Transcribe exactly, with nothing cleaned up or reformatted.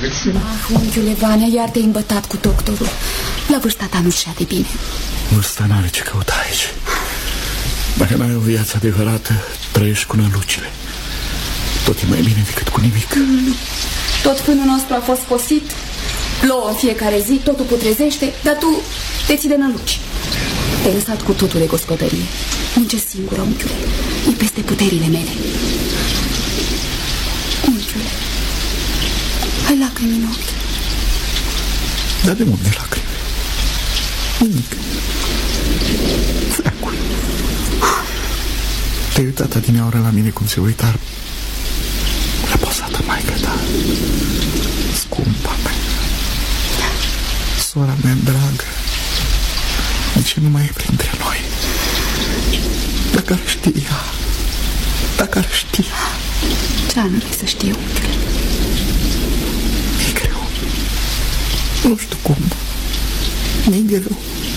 Ah, unchiule Vania, iar te-ai îmbătat cu doctorul. La vârsta ta nu știa de bine. Vârsta n-are ce căuta aici. Dacă n-ai o viață adevărată, trăiești cu nălucile. Tot e mai bine decât cu nimic. mm. Tot fânul nostru a fost fosit. Plouă în fiecare zi, totul putrezește. Dar tu te ții de năluci. Te-ai lăsat cu totul de gospodărie. Unge singură, unchiule. E peste puterile mele. Unchiule, ai lacrimi în ochi. Dar de unde lacrimi? Nimic. Dracul. Te-ai uitat adineaură la mine cum se uita la posată maică ta. Scumpa mea, sora mea dragă. De ce nu mai e printre noi? Dacă ar știa, dacă ar știa. Ce-a nu vrei să știe, unchiule? E greu. Nu știu cum. Mi-e greu.